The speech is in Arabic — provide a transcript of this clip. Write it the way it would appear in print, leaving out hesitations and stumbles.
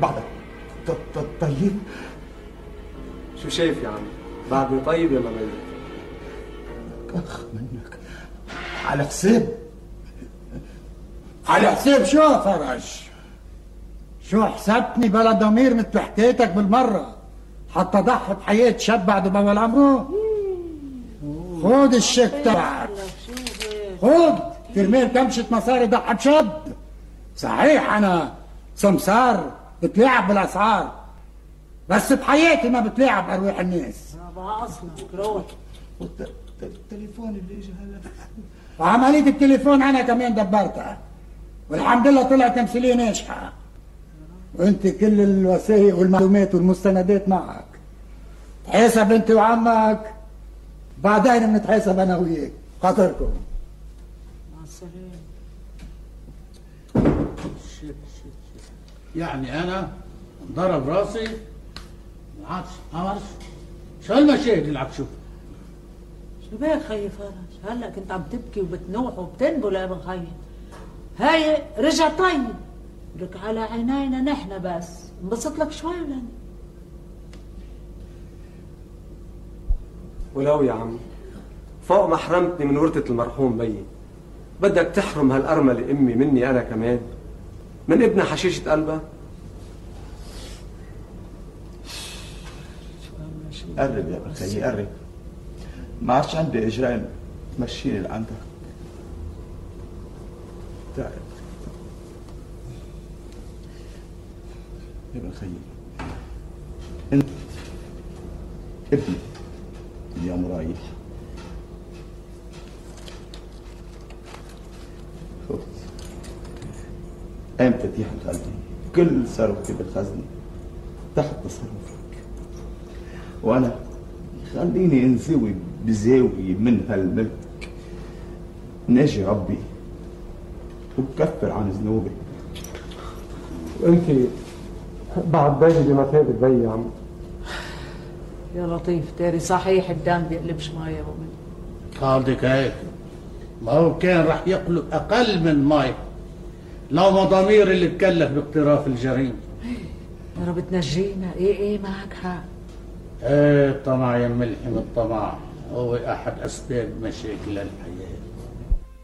بعدك طيب. شو شايف يا عم؟ بعدني طيب يا مميز؟ اخ منك. على حساب شو يا فرج؟ شو حسبتني بلا ضمير مثل حكايتك بالمرة حتى ضحي بحياة شاب بعد بأول عمره؟ خود الشيك تبعك، خود كرمال كمشة مصاري ضحي بشاب. صحيح أنا سمسار بتلاعب بالأسعار، بس بحياتي ما بتلاعب أرواح الناس. أصلك روح. التليفون اللي اجى هلا، وعملية التليفون أنا كمان دبرتها، والحمد لله طلعت تمثيلية ناجحة، وأنت كل الوثائق والمعلومات والمستندات معك. تحاسب أنت وعمك، بعدين بنتحاسب أنا وياك. خاطركم. مع السلامة. يعني أنا ضرب راسي ما عادش عمرش. شو هالمشاهد اللي عم تشوفها؟ شو بك خيي فرج؟ هلا كنت عم تبكي وبتنوح وبتنبل يا ابن خيي. هاي رجع طيب لك على عينينا نحن، بس انبسط لك شوي ولا؟ ولو يا عم فوق ما حرمتني من ورثة المرحوم بيي، بدك تحرم هالأرملة أمي مني أنا كمان، من ابن حشيشة قلبها؟ قرب يا بخيي قرب، ما عادش عندي اجرين تمشيني لعندك. تعال يا بخيي، انت ابني اليوم رايح. خذ قام مفاتيح الخزنة، كل ثروتي بالخزنة تحت تصرفك، وانا خليني انزوي بزاوية من هالملك، ناجي ربي وبكفر عن ذنوبي. وانت بعد بيي بمثابة بيي يا عم. يا لطيف داري صحيح الدم بيقلبش مي يا مؤمن. قصدك هيك؟ ما هو كان رح يقلب أقل من مي لو ما ضمير اللي تكلف باقتراف الجريمة. يا رب تنجينا. ايه معك حق. ايه الطمع يا ملحم، الطمع هو أحد أسباب مشاكل الحياة.